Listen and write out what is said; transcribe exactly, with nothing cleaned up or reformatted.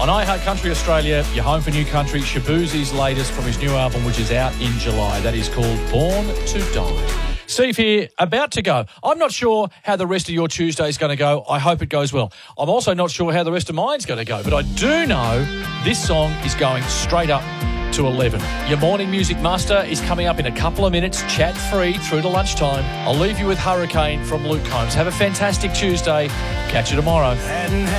On iHeart Country Australia, your home for new country, Shaboozey's latest from his new album, which is out in July. That is called Born to Die. Steve here, about to go. I'm not sure how the rest of your Tuesday is going to go. I hope it goes well. I'm also not sure how the rest of mine's going to go, but I do know this song is going straight up to eleven. Your morning music master is coming up in a couple of minutes, chat-free through to lunchtime. I'll leave you with Hurricane from Luke Combs. Have a fantastic Tuesday. Catch you tomorrow.